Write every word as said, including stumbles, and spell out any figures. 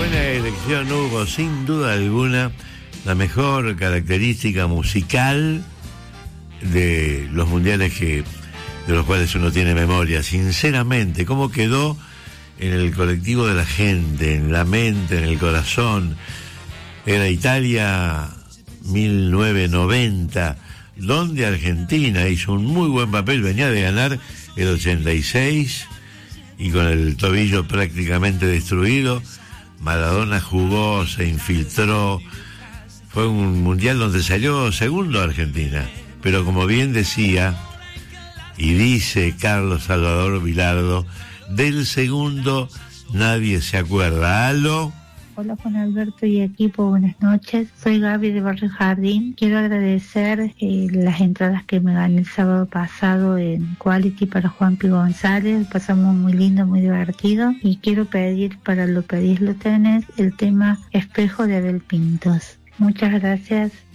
buena elección, Hugo, sin duda alguna, la mejor característica musical de los mundiales que de los cuales uno tiene memoria. Sinceramente, cómo quedó en el colectivo de la gente, en la mente, en el corazón. Era Italia mil novecientos noventa, donde Argentina hizo un muy buen papel, venía de ganar el ochenta y seis y con el tobillo prácticamente destruido, Maradona jugó, se infiltró. Fue un mundial donde salió segundo Argentina, pero como bien decía y dice Carlos Salvador Vilardo, del segundo nadie se acuerda. ¿Aló? Hola Juan Alberto y equipo, buenas noches. Soy Gaby de Barrio Jardín. Quiero agradecer eh, las entradas que me gané el sábado pasado en Quality para Juanpi González. Pasamos muy lindo, muy divertido. Y quiero pedir, para Lo Pedís Lo Tenés, el tema Espejo de Abel Pintos. Muchas gracias.